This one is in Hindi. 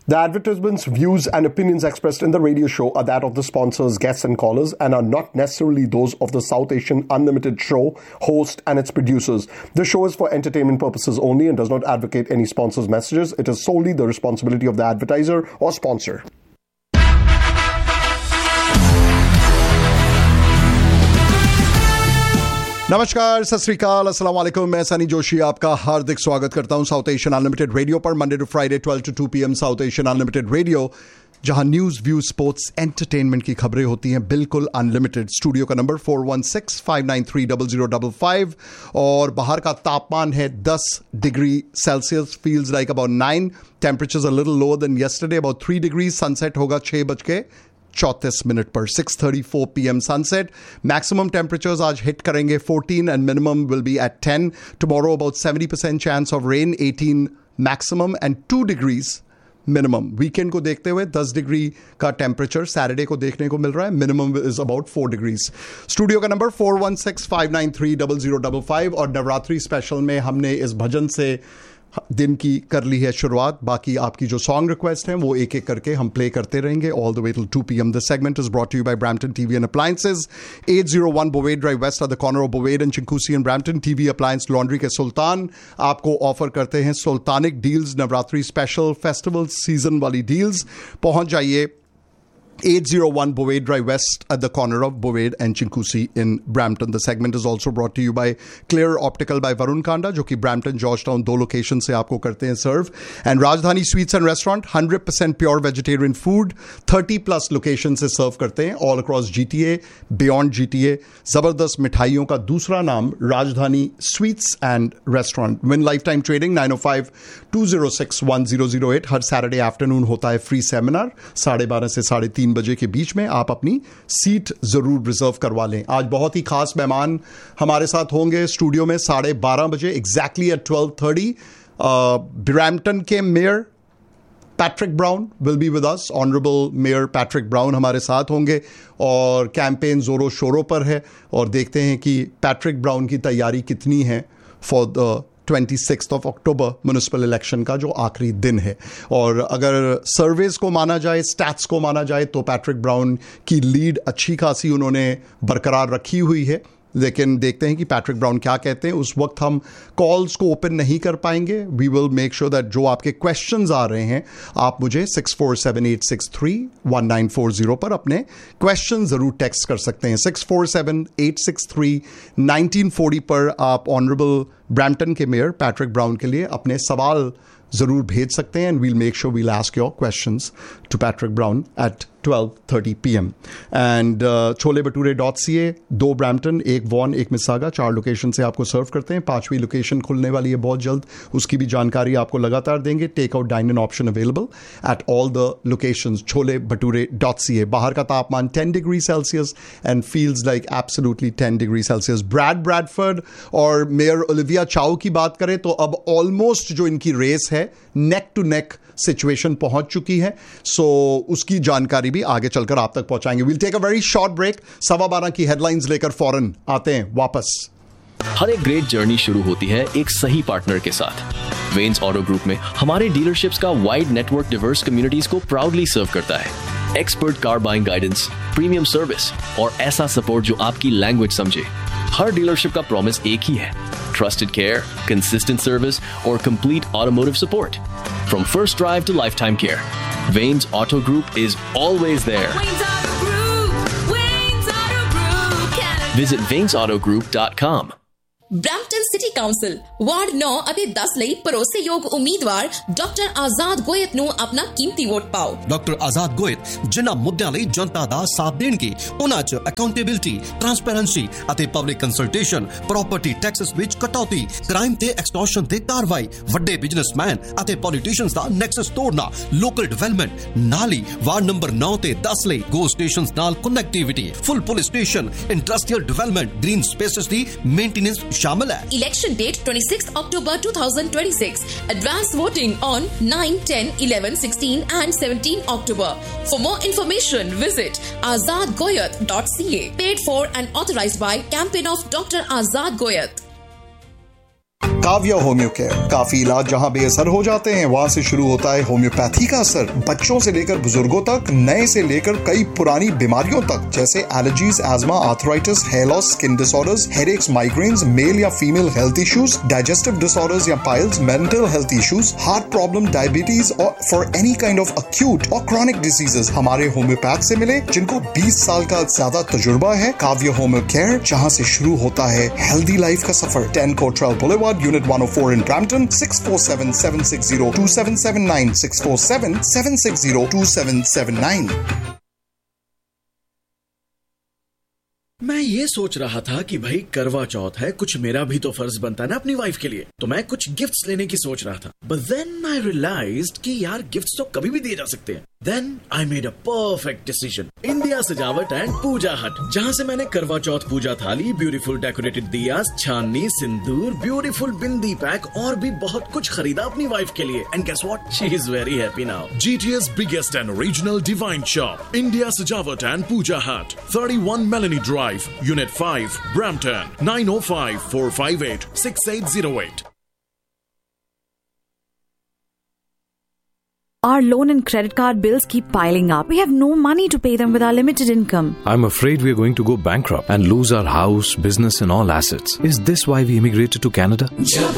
The advertisements, views, and opinions expressed in the radio show are that of the sponsors, guests, and callers, and are not necessarily those of the South Asian Unlimited show, host, and its producers. The show is for entertainment purposes only and does not advocate any sponsors' messages. It is solely the responsibility of the advertiser or sponsor. नमस्कार, सत श्री अकाल, अस्सलाम वालेकुम। मैं सनी जोशी आपका हार्दिक स्वागत करता हूं साउथ एशियन अनलिमिटेड रेडियो पर। Monday to Friday 12 to 2 PM south Asian unlimited radio, जहां न्यूज, व्यू, स्पोर्ट्स, एंटरटेनमेंट की खबरें होती हैं बिल्कुल अनलिमिटेड। स्टूडियो का नंबर 4165930055 और बाहर का तापमान है 10 degree Celsius, feels like about 9, temperatures a little lower than yesterday, about 3 degree. Sunset होगा 6:34 पर 6:34 PM सनसेट। मैक्सिमम टेम्परेचर्स आज हिट करेंगे 14 and minimum will be eight 10। Tomorrow about 70% chance of rain, 18 maximum and 2 degrees minimum. Weekend को देखते हुए 10 डिग्री का टेम्परेचर सैटरडे को देखने को मिल रहा है। Minimum is about 4 degrees. Studio का नंबर 4165930055 और नवरात्रि स्पेशल में हमने इस भजन से दिन की कर ली है शुरुआत। बाकी आपकी जो सॉन्ग रिक्वेस्ट हैं वो एक एक करके हम प्ले करते रहेंगे all the way till 2 PM। This segment is brought to you bye Brampton TV and appliances, 801 बोवेड drive waste at the corner of बोवेड and चिंकूसी and Brampton. TV appliance laundry के सुल्तान आपको ऑफर करते हैं सुल्तानिक deals, Navratri special, festival season वाली डील्स। पहुंच जाइए 801 Bovade Drive West at the corner of Bovade and Chinkusi in Brampton. The segment is also brought to you by Clear Optical by Varun Kanda, जो कि Brampton, Georgetown 2 locations से आपको करते हैं सर्व। And Rajdhani Sweets and Restaurant, 100% pure vegetarian food, 30+ locations से सर्व करते हैं all across GTA, beyond GTA। जबरदस्त मिठाइयों का दूसरा नाम राजधानी sweets and restaurant. Win life time trading 905-206-1008। Her Saturday afternoon होता है फ्री सेमिनार 12:30 से 3:30 बजे के बीच में। आप अपनी सीट जरूर रिजर्व करवा लें। आज बहुत ही खास मेहमान हमारे साथ होंगे स्टूडियो में 12:30 बजे एग्जैक्टली एट 12:30। ब्रैम्पटन के mayor Patrick brown will be with us. Honourable mayor Patrick brown हमारे साथ होंगे और कैंपेन जोरों शोरों पर है और देखते हैं कि पैट्रिक ब्राउन की तैयारी कितनी है for the 26 of October municipal election का जो आखिरी दिन है। और अगर सर्वेज को माना जाए, स्टैट्स को माना जाए, तो पैट्रिक ब्राउन की लीड अच्छी खासी उन्होंने बरकरार रखी हुई है। लेकिन देखते हैं कि पैट्रिक ब्राउन क्या कहते हैं। उस वक्त हम कॉल्स को ओपन नहीं कर पाएंगे। We will make sure that जो आपके क्वेश्चंस आ रहे हैं आप मुझे 6478631940 पर अपने क्वेश्चन जरूर टेक्स्ट कर सकते हैं। 6478631940 पर आप ऑनरेबल ब्रैम्पटन के मेयर पैट्रिक ब्राउन के लिए अपने सवाल जरूर भेज सकते हैं and we'll make sure we'll ask your questions to Patrick brown eight 12:30 PM। And छोले-भटूरे.ca, 2 Brampton, 1 von, 1 मिसागा, 4 location से आपको सर्व करते हैं। 5वीं लोकेशन खुलने वाली है बहुत जल्द, उसकी भी जानकारी आपको लगातार देंगे। Take out dine in option available at all the locations. छोले-भटूरे.ca। बाहर का तापमान 10 degree Celsius and feels like absolutely 10 degree Celsius. Bradford और मेयर ओलिविया चाओ की बात करें तो अब ऑलमोस्ट जो इनकी रेस है नेक टू नेक सिचुएशन पहुंच चुकी है। सो उसकी जानकारी भी आगे चलकर आप तक पहुंचाएंगे। We'll take a very short break. 12:15 की हेडलाइंस लेकर फौरन आते हैं वापस। हर एक ग्रेट जर्नी शुरू होती है एक सही पार्टनर के साथ। वेन्स ऑटो ग्रुप में हमारे डीलरशिप्स का वाइड नेटवर्क डिवर्स कम्युनिटीज को प्राउडली सर्व करता है। Expert car buying guidance, premium service और ऐसा सपोर्ट जो आपकी लैंग्वेज समझे। हर डीलरशिप का प्रॉमिस एक ही है, trusted care, consistent service, or complete automotive support. From first drive to lifetime care, Vane's Auto Group is always there. Vane's Auto Group, Vane's Auto Group, Canada. Visit vanesautogroup.com. Brampton city council ward 9 ਅਤੇ 10 ਲਈ ਭਰੋਸੇਯੋਗ ਉਮੀਦਵਾਰ ਡਾਕਟਰ ਆਜ਼ਾਦ ਗੋਇਤ ਨੂੰ ਆਪਣਾ ਕੀਮਤੀ ਵੋਟ ਪਾਓ। ਡਾਕਟਰ ਆਜ਼ਾਦ ਗੋਇਤ ਜਿਨ੍ਹਾਂ ਮੁੱਦਿਆਂ ਲਈ ਜਨਤਾ ਦਾ ਸਾਥ ਦੇਣਗੇ ਉਹਨਾਂ 'ਚ ਅਕਾਊਂਟੇਬਿਲਟੀ, ਟ੍ਰਾਂਸਪੇਰੈਂਸੀ ਅਤੇ ਪਬਲਿਕ ਕੰਸਲਟੇਸ਼ਨ, ਪ੍ਰਾਪਰਟੀ ਟੈਕਸਸ ਵਿੱਚ ਕਟੌਤੀ, ਕ੍ਰਾਈਮ ਤੇ ਐਕਸਟੋਰਸ਼ਨ ਤੇ ਕਾਰਵਾਈ, ਵੱਡੇ ਬਿਜ਼ਨਸਮੈਨ ਅਤੇ ਪੋਲੀਟੀਸ਼ੀਅਨਸ ਦਾ ਨੈਕਸਸ ਤੋੜਨਾ, ਲੋਕਲ ਡਿਵੈਲਪਮੈਂਟ, ਨਾਲ ਹੀ ਵਾਰਡ ਨੰਬਰ 9 ਤੇ 10 ਲਈ ਗੋ ਸਟੇਸ਼ਨਸ ਨਾਲ ਕਨੈਕਟੀਵਿਟੀ, ਫੁੱਲ police station, industrial development, green spaces ਦੀ ਮੇਨਟੇਨੈਂਸ शामिल है। Election date 26 October 2026. Advance voting on 9, 10, 11, 16 and 17 October. For more information, visit azadgoyat.ca. Paid for and authorized by Campaign of Dr. Azad Goyat. Kavya homeo care, काफी इलाज जहां बेअसर हो जाते हैं वहां से शुरू होता है होम्योपैथी का असर। बच्चों से लेकर बुजुर्गों तक, नए से लेकर कई पुरानी बीमारियों तक, जैसे allergies, ESMA, arthritis, hair loss, skin disorders, headaches, migraines, mail या female health issues, digestive disorders या piles, mental health issues, heart problem, diabetes और for any kind of acute और क्रॉनिक डिजीजेस हमारे होम्योपैथ से मिले, जिनको 20 साल का ज्यादा तजुर्बा है। काव्या होम्यो केयर, जहां से शुरू होता है हेल्दी लाइफ का सफर। 10 Cottrell Boulevard, Unit 104 in Brampton, 647-760-2779, 647-760-2779. मैं ये सोच रहा था कि भाई करवा चौथ है, कुछ मेरा भी तो फर्ज बनता है ना अपनी वाइफ के लिए, तो मैं कुछ गिफ्ट्स लेने की सोच रहा था। बट देन आई रियलाइज्ड कि यार गिफ्ट्स तो कभी भी दिए जा सकते हैं। Then I made a perfect decision. India सजावट एंड पूजा हट, जहाँ से मैंने करवा चौथ पूजा थाली, ब्यूटीफुल डेकोरेटेड दियास, छाननी, सिंदूर, ब्यूटीफुल बिंदी पैक और भी बहुत कुछ खरीदा अपनी वाइफ के लिए। And guess what? She is very happy now. GTA's biggest and original divine shop, India Sajawat and Puja Hut, 31 Melanie Drive, Unit 5, Brampton, 905-458-6808. Our loan and credit card bills keep piling up. We have no money to pay them with our limited income. I'm afraid we're going to go bankrupt and lose our house, business and all assets. Is this why we immigrated to Canada?